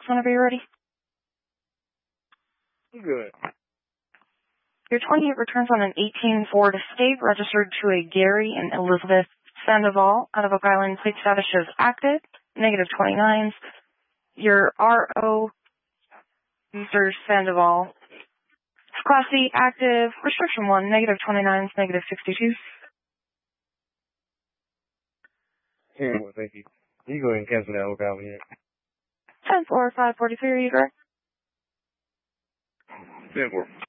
whenever you're ready. Good. Your 28 returns on an 18 Ford Escape registered to a Gary and Elizabeth Sandoval out of Oak Island. Plate status shows active, negative 29s. Your RO, Mr. Sandoval, Class C, active, restriction 1, negative 29s, negative 62s. Yeah, well, thank you. You go ahead and cancel that Oak Island here. 10-4, 543, are you correct? 10-4.